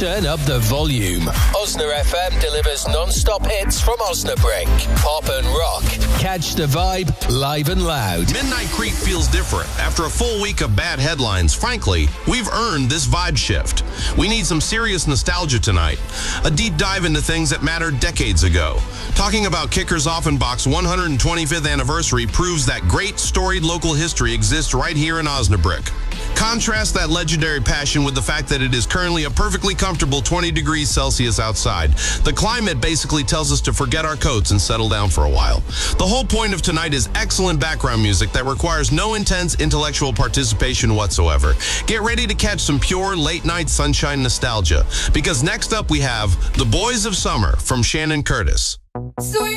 Turn up the volume. Osna FM delivers non-stop hits from Osnabrück. Pop and rock. Catch the vibe live and loud. Midnight Creep feels different. After a full week of bad headlines, frankly, we've earned this vibe shift. We need some serious nostalgia tonight. A deep dive into things that mattered decades ago. Talking about Kickers Offenbach's 125th anniversary proves that great storied local history exists right here in Osnabrück. Contrast that legendary passion with the fact that it is currently a perfectly comfortable 20 degrees Celsius outside. The climate basically tells us to forget our coats and settle down for a while. The whole point of tonight is excellent background music that requires no intense intellectual participation whatsoever. Get ready to catch some pure late-night sunshine nostalgia, because next up we have The Boys of Summer from Shannon Curtis.